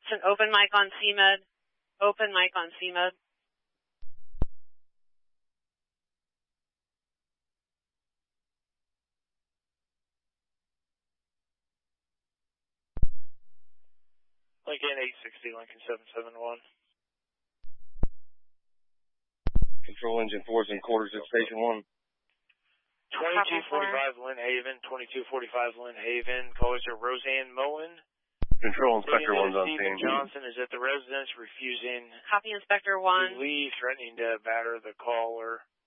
It's an open mic on CMed. Open mic on CMed. Lincoln 860, Lincoln 771. Control engine 4's in quarters at station 1. 2245 Lynn Haven, 2245 Lynn Haven. Callers are Roseanne Moen. Control Inspector 1's on Stephen scene. Johnson is at the residence refusing Copy Inspector to 1. leave, threatening to batter the caller.